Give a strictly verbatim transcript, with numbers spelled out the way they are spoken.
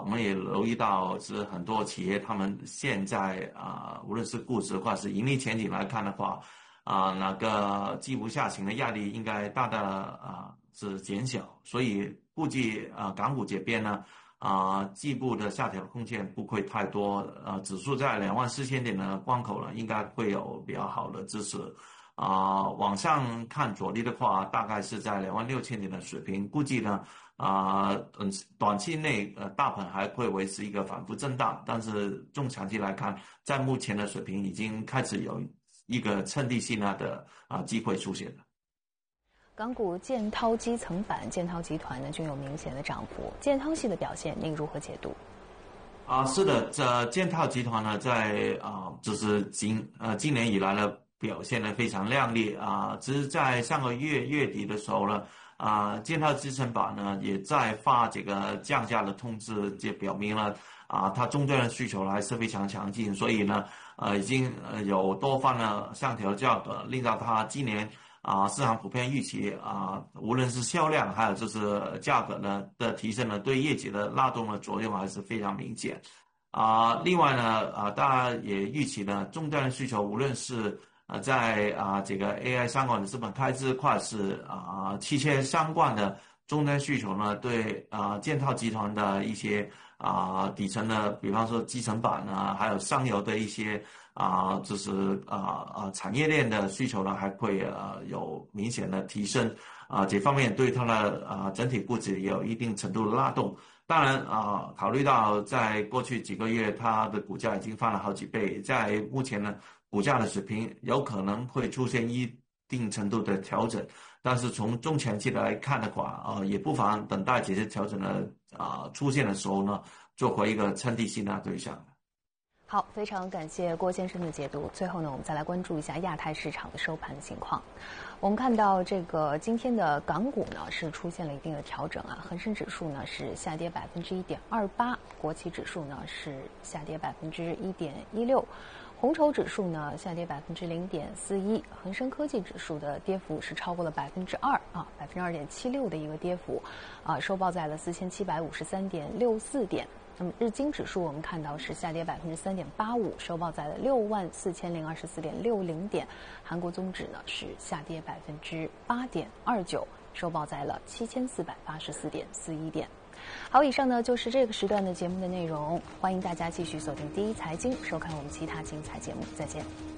我们也留意到是很多企业他们现在啊、呃，无论是估值或是盈利前景来看的话，啊、呃，那个继步下行的压力应该大大啊、呃、是减小，所以估计啊、呃、港股这边呢啊、呃，继步的下调的空间不会太多，呃，指数在两万四千点的关口呢，应该会有比较好的支持。啊、呃，往上看着力的话，大概是在两万六千点的水平，估计呢。啊，嗯，短期内呃，大盘还会维持一个反复震荡，但是中长期来看，在目前的水平已经开始有一个趁低吸纳的啊机会出现了。 港股建滔基层板、建滔集团呢均有明显的涨幅，建滔系的表现您如何解读？ 啊，是的，这建滔集团呢，在啊，就是今呃今年以来呢表现呢非常亮丽啊，只是在上个月月底的时候呢。啊，建滔基层板呢也在发这个降价的通知，就表明了啊，它终端的需求还是非常强劲，所以呢，呃，已经呃有多方的上调价格，令到它今年啊市场普遍预期啊，无论是销量还有就是价格呢的提升呢，对业绩的拉动的作用还是非常明显。啊，另外呢，啊，大家也预期呢，终端的需求无论是啊，在啊这个 A I 相关的资本开支，或者是啊汽车相关的终端需求呢，对啊建滔集团的一些啊底层的，比方说基层板啊，还有上游的一些啊就是啊啊产业链的需求呢，还会呃有明显的提升啊，这方面对它的啊整体估值也有一定程度的拉动。当然啊，考虑到在过去几个月它的股价已经翻了好几倍，在目前呢。股价的水平有可能会出现一定程度的调整，但是从中长期来看的话，啊、呃，也不妨等待这些调整的啊、呃、出现的时候呢，做回一个趁低吸纳对象。 好，非常感谢郭先生的解读。最后呢，我们再来关注一下亚太市场的收盘的情况。我们看到这个今天的港股呢是出现了一定的调整啊，恒生指数呢是下跌百分之一点二八，国企指数呢是下跌百分之一点一六。红筹指数呢下跌百分之零点四一，恒生科技指数的跌幅是超过了百分之二啊，百分之二点七六的一个跌幅，啊，收报在了四千七百五十三点六四点。那么日经指数我们看到是下跌百分之三点八五，收报在了六万四千零二十四点六零点。韩国综指呢是下跌百分之八点二九，收报在了七千四百八十四点四一点。好，以上呢就是这个时段的节目的内容，欢迎大家继续锁定第一财经，收看我们其他精彩节目，再见。